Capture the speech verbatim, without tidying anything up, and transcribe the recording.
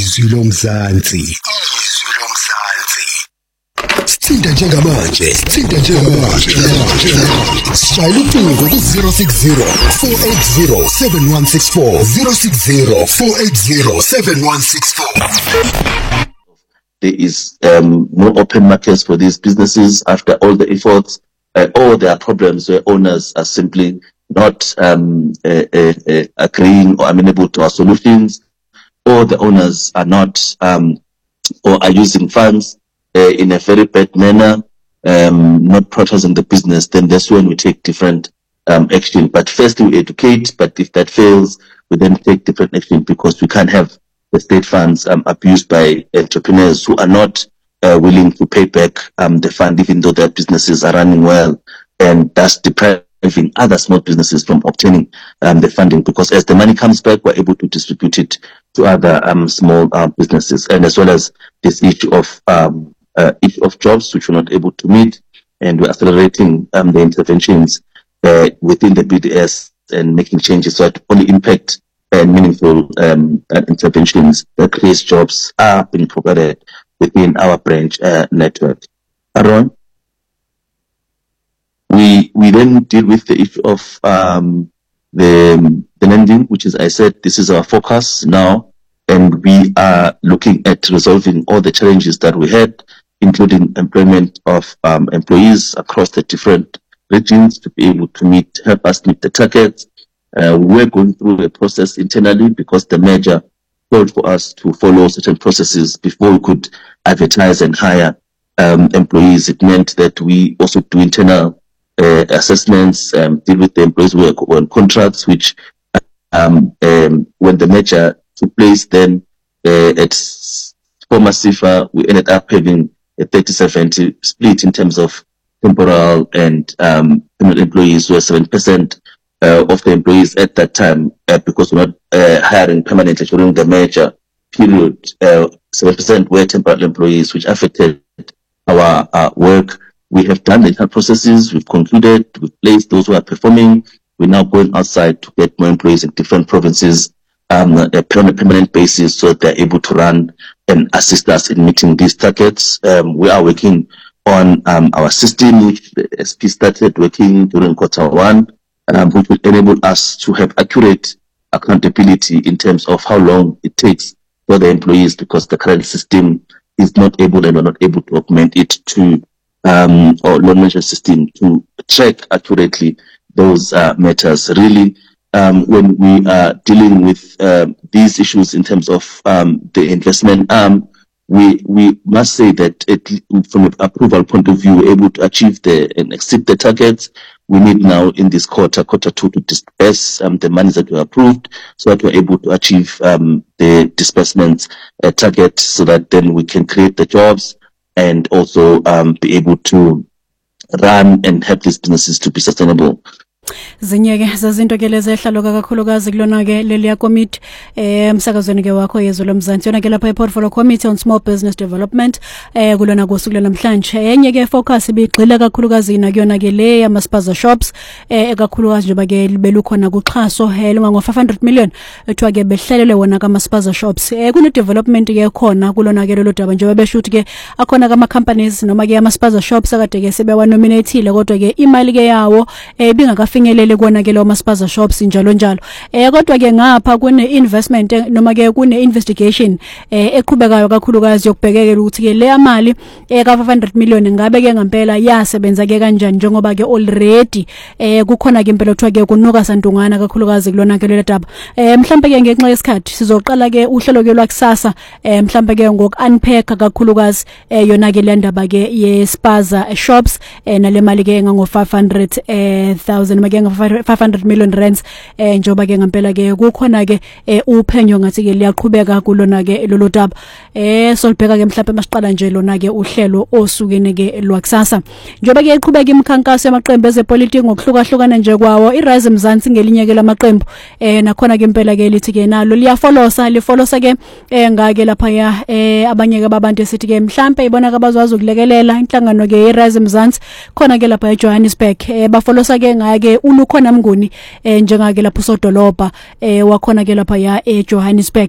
izwi lomzansi izwi lomzansi sithinta njengamanje sithinta njengamanje shayela ucingo ku zero six zero four eight zero seven one six four zero six zero four eight zero seven one six four. There is um, no open markets for these businesses after all the efforts. Uh, or there are problems where owners are simply not um, uh, uh, uh, agreeing or amenable to our solutions, or the owners are not um, or are using funds uh, in a very bad manner, um, not prioritizing the business. Then that's when we take different um, action. But first we educate, but if that fails, we then take different action, because we can't have the state funds um, abused by entrepreneurs who are not uh, willing to pay back um, the fund, even though their businesses are running well, and thus depriving other small businesses from obtaining um, the funding. Because as the money comes back, we're able to distribute it to other um, small uh, businesses, and as well as this issue of um, uh, issue of jobs which we're not able to meet, and we're accelerating um, the interventions uh, within the B D S and making changes so that only impact and meaningful um, uh, interventions that create jobs are being provided within our branch uh, network. Aaron, we we then deal with the issue of um, the, the lending, which is, I said, this is our focus now, and we are looking at resolving all the challenges that we had, including employment of um, employees across the different regions to be able to meet, help us meet the targets. Uh, we're going through a process internally, because the merger called for us to follow certain processes before we could advertise and hire um, employees. It meant that we also do internal uh, assessments, um, deal with the employees who are on contracts, which um, um, when the merger took place, then uh, at former SIFA, we ended up having a thirty seventy split in terms of temporal and um, employees, were seven percent Uh, of the employees at that time, uh, because we're not uh, hiring permanently during the merger period. Uh, seven percent were temporary employees, which affected our uh, work. We have done the internal processes, we've concluded, we've placed those who are performing. We're now going outside to get more employees in different provinces um, on a permanent, permanent basis, so that they're able to run and assist us in meeting these targets. Um, we are working on um, our system, which the S P started working during quarter one. Um, which will enable us to have accurate accountability in terms of how long it takes for the employees, because the current system is not able, and we're not able to augment it to, um, or loan management system to track accurately those uh, matters. Really, um, when we are dealing with uh, these issues in terms of um, the investment arm, we we must say that it, from an approval point of view, we're able to achieve the and exceed the targets. We need now in this quarter, quarter two, to disperse um, the monies that were approved, so that we're able to achieve um, the disbursements uh, target, so that then we can create the jobs and also um, be able to run and help these businesses to be sustainable. Zinyeke zazinto ke lezi ehlaloka kakhulukazi kulona ke leliya committee eh emsakazweni ke wakho yezwe lomzansi yona ke lapha e-portfolio committee on small business development eh kulona kosuku namhlanje enye ke focus ibigxila kakhulukazi na kuyona ke le yama spaza shops eh kakhulukazi njengoba ke belukhona kuxhaso elunga ngo five hundred million ethiwa ke behlelelwe wona kama spaza shops eh kune development ke khona kulona ke lelo daba njengoba besho ukuthi ke akhona kama companies noma ke ama spaza shops akade ke sebe wa nominateile kodwa ke imali ke yawo eh bingaka finyelele kona ke lo maspaza shops njalo njalo eh kodwa ke ngapha kune investment noma ke kune investigation eh eqhubekayo kakhulukazi yokubhekekela ukuthi ke le amali eh ka five hundred million ngabe ke ngempela yasebenza ke kanjani, njengoba ke already eh kukhona ke impela kuthiwa ke kunuka santungana kakhulukazi kulona ke le daba eh mhlambe ke ngenxa yesikhathi sizoqala ke uhlelo ke lwakusasa eh mhlambe ke ngok unpack kakhulukazi eh yona ke le ndaba ke ye spaza shops eh nale mali ke ngo five hundred thousand make five hundred million rands eh njoba ke ngempela ke kukhona ke uphenyo ngathi ke liyaqhubeka kulona ke lolo daba eh solibheka ke mhlawumbe masiqala nje lona ke uhlelo osukene ke lwakusasa njoba ke iqhubeka imikhankaso yamaqembu ezepolitiki ngokuhlukahlukana nje kwawo iRise Mzansi ngelinye ke lamaqembu eh nakhona ke impela ke lithi ke nalo liyafolosa lifolosa ke eh ngake lapha ya eh abanye ke babantu esithi ke mhlawumbe ibona ke bazwazi ukulekelela inhlangano ke iRise Mzansi khona ke lapha eJohannesburg eh bafolosa ke ngake ulukhona mnguni eh njengake lapho sodolobha eh wakhona ke lapha ya eJohannesburg